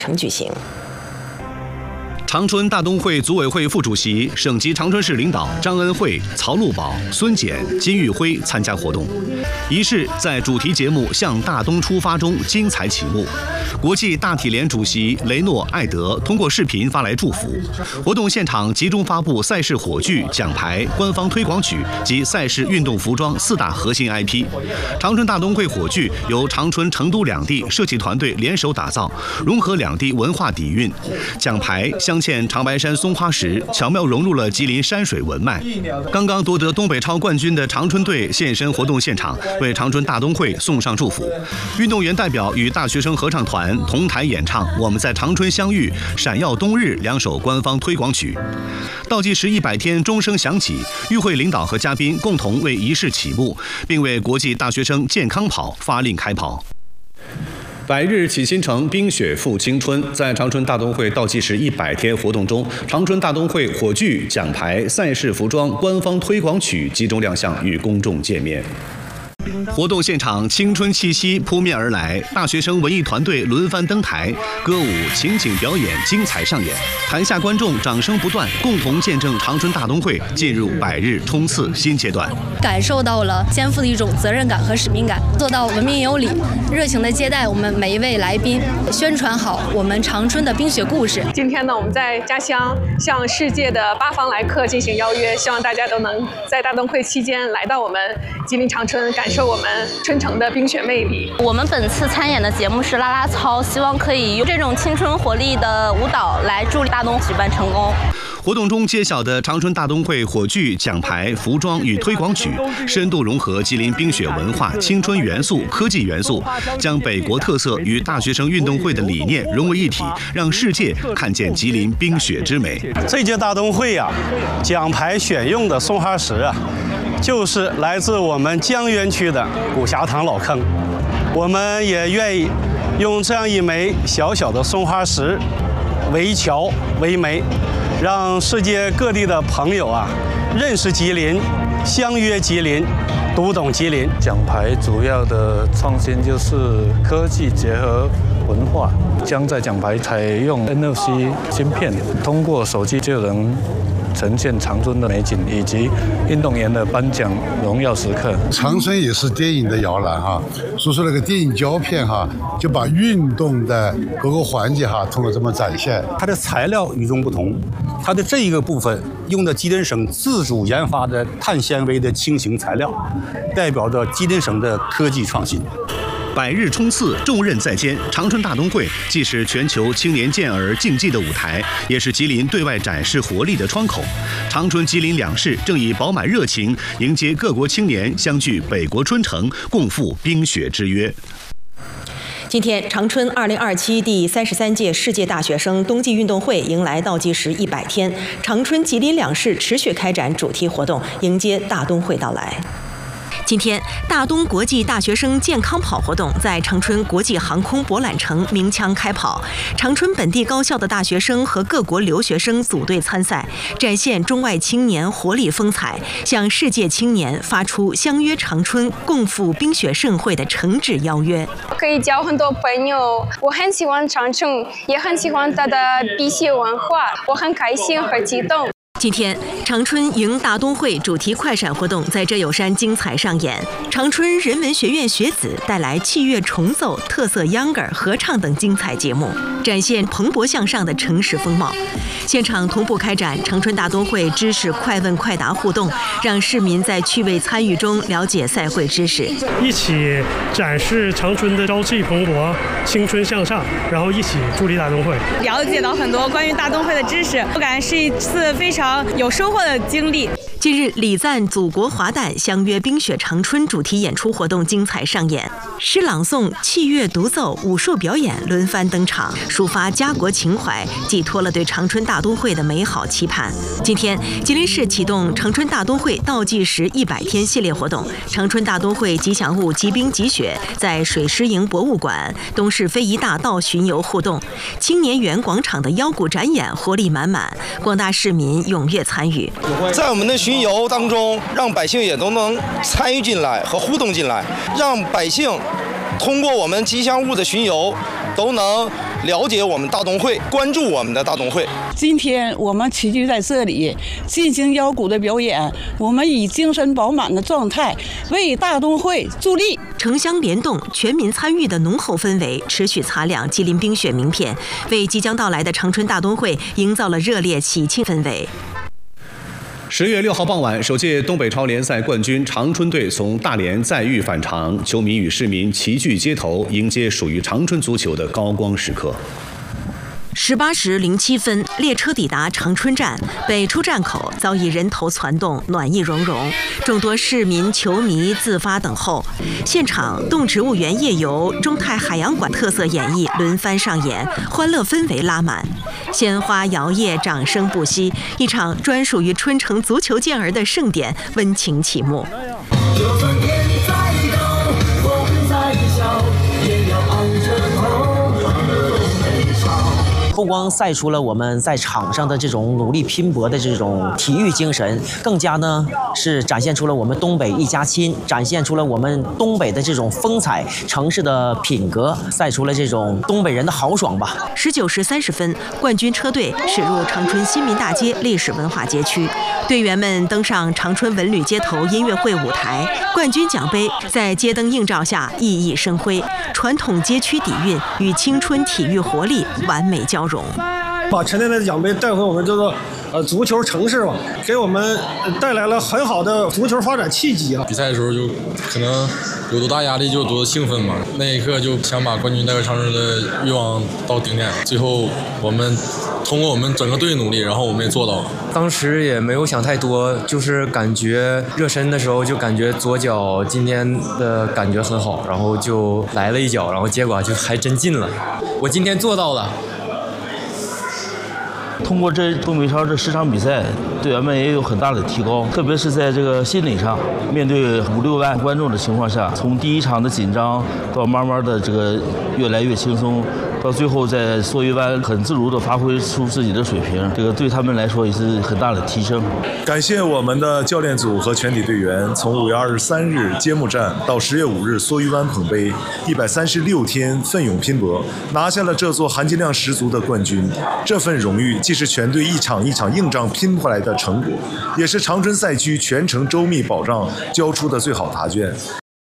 城举行。 长春大冬会组委会副主席、省级长春市领导张恩惠、曹路宝、孙简、金玉辉参加活动。仪式在主题节目“向大东出发”中精彩启幕。国际大体联主席雷诺·艾德通过视频发来祝福。活动现场集中发布赛事火炬、奖牌、官方推广曲及赛事运动服装4大核心 IP。长春大冬会火炬由长春、成都两地设计团队联手打造，融合两地文化底蕴。奖牌镶嵌长白山松花石，巧妙融入了吉林山水文脉。刚刚夺得东北超冠军的长春队现身活动现场，为长春大冬会送上祝福。运动员代表与大学生合唱团同台演唱《我们在长春相遇》《闪耀冬日》2首官方推广曲。倒计时100天钟声响起，与会领导和嘉宾共同为仪式启幕，并为国际大学生健康跑发令开跑。百日启新城，冰雪复青春。在长春大冬会倒计时100天活动中，长春大冬会火炬、奖牌、赛事服装、官方推广曲集中亮相，与公众见面。活动现场青春气息扑面而来，大学生文艺团队轮番登台，歌舞、情景表演精彩上演，台下观众掌声不断，共同见证长春大冬会进入百日冲刺新阶段。 感受到了肩负的一种责任感和使命感，做到文明有礼，热情的接待我们每一位来宾，宣传好我们长春的冰雪故事。 今天呢，我们在家乡向世界的8方来客进行邀约，希望大家都能在大冬会期间来到我们吉林长春，感受我们春城的冰雪魅力。 我们本次参演的节目是啦啦操，希望可以用这种青春活力的舞蹈来助力大冬举办成功。 活动中揭晓的长春大冬会火炬、奖牌、服装与推广曲，深度融合吉林冰雪文化、青春元素、科技元素，将北国特色与大学生运动会的理念融为一体，让世界看见吉林冰雪之美。 这届大冬会奖牌选用的松花石就是来自我们江源区的古霞塘老坑。我们也愿意用这样一枚小小的松花石为桥为媒，让世界各地的朋友认识吉林，相约吉林，读懂吉林。 奖牌主要的创新就是科技结合文化，将在奖牌采用 NFC 芯片，通过手机就能呈现长春的美景以及运动员的颁奖荣耀时刻。 长春也是电影的摇篮所以说那个电影胶片就把运动的各个环节通过这么展现。 它的材料与众不同，它的这一个部分用的吉林省自主研发的碳纤维的轻型材料，代表着吉林省的科技创新。 百日冲刺，重任在肩。长春大冬会既是全球青年健儿竞技的舞台，也是吉林对外展示活力的窗口。长春、吉林两市正以饱满热情迎接各国青年相聚北国春城，共赴冰雪之约。 今天，长春2027第33届世界大学生冬季运动会迎来倒计时100天，长春、吉林两市持续开展主题活动，迎接大冬会到来。今天，大冬国际大学生健康跑活动在长春国际航空博览城鸣枪开跑。长春本地高校的大学生和各国留学生组队参赛，展现中外青年活力风采，向世界青年发出相约长春、共赴冰雪盛会的诚挚邀约。 可以交很多朋友，我很喜欢长春，也很喜欢它的冰雪文化，我很开心和激动。 今天，长春迎大冬会主题快闪活动在浙友山精彩上演。长春人文学院学子带来器乐重奏、特色秧歌儿、合唱等精彩节目，展现蓬勃向上的城市风貌。现场同步开展长春大冬会知识快问快答互动，让市民在趣味参与中了解赛会知识， 一起展示长春的朝气蓬勃、青春向上，然后一起助力大冬会， 了解到很多关于大冬会的知识，我感觉是一次非常有收获的经历。 近日，礼赞祖国华诞相约冰雪长春主题演出活动精彩上演，诗朗诵、器乐独奏、武术表演轮番登场，抒发家国情怀，寄托了对长春大冬会的美好期盼。今天，吉林市启动长春大冬会倒计时100天系列活动，长春大冬会吉祥物集冰集雪在水师营博物馆、东市非遗大道巡游互动，青年园广场的腰鼓展演活力满满，广大市民踊跃参与。 在我们的巡游当中，让百姓也都能参与进来和互动进来，让百姓通过我们吉祥物的巡游都能了解我们大东会，关注我们的大东会。 今天我们齐聚在这里进行腰鼓的表演，我们以精神饱满的状态为大东会助力。 城乡联动、全民参与的浓厚氛围持续擦亮吉林冰雪名片，为即将到来的长春大东会营造了热烈喜庆氛围。 10月6号傍晚，首届东北超联赛冠军长春队从大连载誉返场，球迷与市民齐聚街头，迎接属于长春足球的高光时刻。 18时07分，列车抵达长春站，北出站口早已人头攒动，暖意融融，众多市民球迷自发等候。现场动植物园夜游、中泰海洋馆特色演绎轮番上演，欢乐氛围拉满，鲜花摇曳，掌声不息，一场专属于春城足球健儿的盛典温情启幕。 不光赛出了我们在场上的这种努力拼搏的这种体育精神，更加呢是展现出了我们东北一家亲，展现出了我们东北的这种风采、城市的品格，赛出了这种东北人的豪爽吧。 19时30分，冠军车队驶入长春新民大街历史文化街区，队员们登上长春文旅街头音乐会舞台，冠军奖杯在街灯映照下熠熠生辉，传统街区底蕴与青春体育活力完美交融。 把陈年的奖杯带回我们这个足球城市吧，给我们带来了很好的足球发展契机啊！ 比赛的时候就可能有多大压力就有多兴奋嘛，那一刻就想把冠军带回长春的欲望到顶点了。最后我们通过我们整个队努力，然后我们也做到了。 当时也没有想太多，就是感觉热身的时候就感觉左脚今天的感觉很好，然后就来了一脚，然后结果就还真进了。我今天做到了。 通过这东北超这10场比赛，队员们也有很大的提高，特别是在这个心理上，面对5、6万观众的情况下，从第一场的紧张到慢慢的这个越来越轻松，到最后在缩鱼湾很自如的发挥出自己的水平，这个对他们来说也是很大的提升。 感谢我们的教练组和全体队员，从5月23日揭幕战到10月5日缩鱼湾捧杯，136天奋勇拼搏，拿下了这座含金量十足的冠军。这份荣誉既是全队一场一场硬仗拼回来的成果，也是长春赛区全程周密保障交出的最好答卷。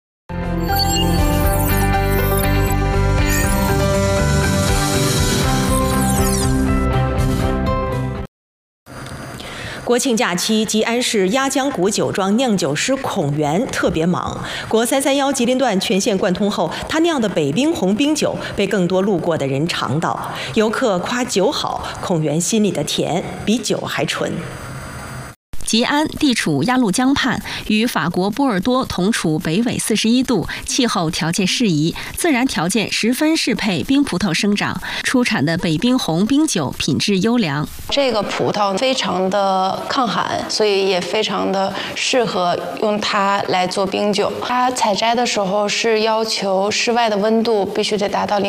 国庆假期，吉安市鸭江谷酒庄酿酒师孔元特别忙。国331吉林段全线贯通后，他酿的北冰红冰酒被更多路过的人尝到。游客夸酒好，孔元心里的甜比酒还纯。 吉安地处鸭绿江畔，与法国波尔多同处北纬41度，气候条件适宜，自然条件十分适配冰葡萄生长。出产的北冰红冰酒品质优良。 这个葡萄非常的抗寒，所以也非常的适合用它来做冰酒。它采摘的时候是要求室外的温度必须得达到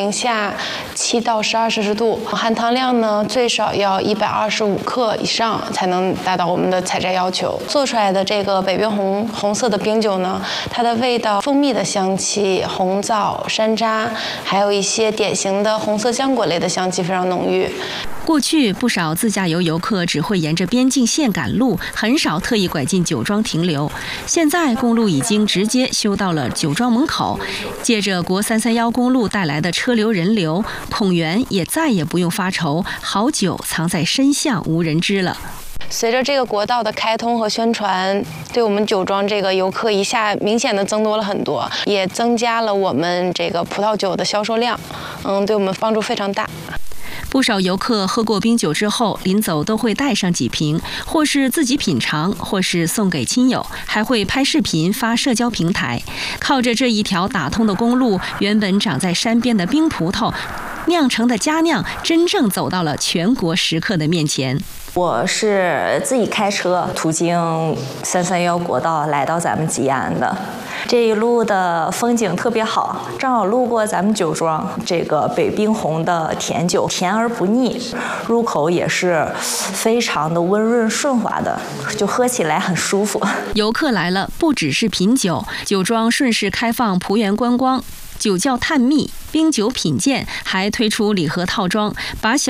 -7到12摄氏度，含糖量呢最少要125克以上才能达到我们的采摘要求。做出来的这个北冰红色的冰酒呢，它的味道蜂蜜的香气、红枣、山楂，还有一些典型的红色浆果类的香气非常浓郁。 过去不少自驾游客只会沿着边境线赶路，很少特意拐进酒庄停留。现在公路已经直接修到了酒庄门口，借着国331公路带来的车流人流，孔元也再也不用发愁好酒藏在深巷无人知了。 随着这个国道的开通和宣传，对我们酒庄这个游客一下明显的增多了很多，也增加了我们这个葡萄酒的销售量，对我们帮助非常大。 不少游客喝过冰酒之后，临走都会带上几瓶，或是自己品尝，或是送给亲友，还会拍视频发社交平台。靠着这一条打通的公路，原本长在山边的冰葡萄酿成的佳酿，真正走到了全国食客的面前。 我是自己开车途经331国道来到咱们吉安的，这一路的风景特别好，正好路过咱们酒庄这个北冰红的甜酒，甜而不腻，入口也是非常的温润顺滑的，就喝起来很舒服。 游客来了，不只是品酒，酒庄顺势开放仆园观光。 酒窖探秘、冰酒品鉴，还推出礼盒套装，把小